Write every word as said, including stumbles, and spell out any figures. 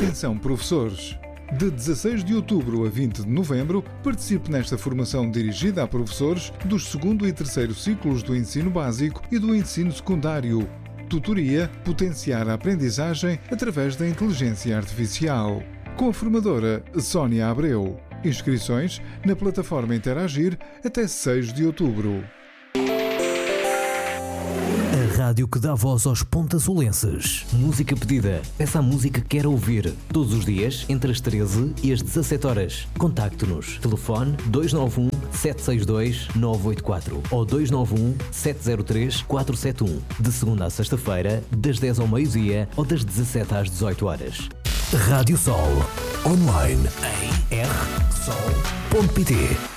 Atenção, professores! De dezasseis de outubro a vinte de novembro, participe nesta formação dirigida a professores dos segundo e terceiro ciclos do ensino básico e do ensino secundário. Tutoria Potenciar a aprendizagem através da inteligência artificial. Com a formadora Sónia Abreu. Inscrições na plataforma Interagir até seis de outubro. A rádio que dá voz aos pontasolenses. Música pedida. Peça a música que quer ouvir. Todos os dias, entre as treze e as dezassete horas. Contacte-nos. Telefone dois nove um, sete seis dois, nove oito quatro ou dois nove um, sete zero três, quatro sete um. De segunda a sexta-feira, das dez ao meio-dia ou das dezassete às dezoito horas. Rádio Sol. Online em r sol ponto p t.